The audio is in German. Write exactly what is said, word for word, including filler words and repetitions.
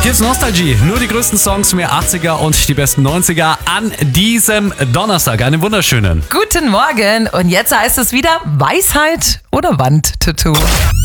Hier ist Nostalgie. Nur die größten Songs mehr achtziger und die besten neunziger an diesem Donnerstag. Einen wunderschönen. Guten Morgen. Und jetzt heißt es wieder Weisheit oder Wandtattoo.